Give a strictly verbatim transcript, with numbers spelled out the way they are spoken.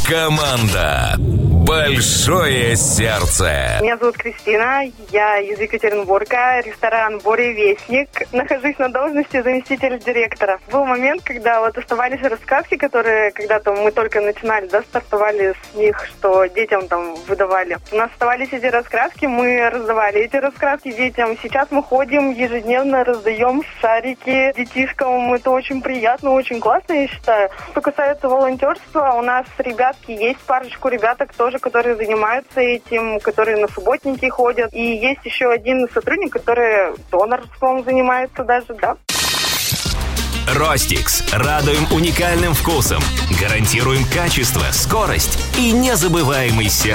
Команда «Большое сердце». Меня зовут Кристина, я из Екатеринбурга, ресторан «Буревестник». Нахожусь на должности заместителя директора. Был момент, когда вот оставались раскраски, которые когда-то мы только начинали, да, стартовали с них, что детям там выдавали. У нас оставались эти раскраски, мы раздавали эти раскраски детям. Сейчас мы ходим ежедневно, раздаем шарики детишкам. Это очень приятно, очень классно, я считаю. Что касается волонтерства, у нас ребятки, есть парочку ребяток тоже, которые занимаются этим, которые на субботники ходят. И есть еще один сотрудник, который донорством занимается даже, да. Ростикс. Радуем уникальным вкусом. Гарантируем качество, скорость и незабываемый сервис.